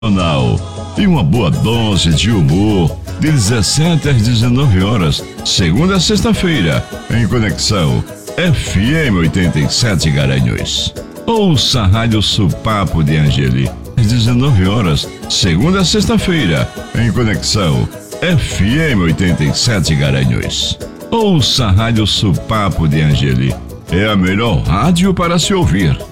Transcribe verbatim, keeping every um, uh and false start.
E uma boa dose de humor de dezessete às dezenove horas, segunda a sexta-feira, em Conexão F M oitenta e sete Garanhuns. Ouça a Rádio Supapo de Angeli às dezenove horas, segunda a sexta-feira, em Conexão F M oitenta e sete Garanhuns. Ouça a Rádio Supapo de Angeli. É a melhor rádio para se ouvir.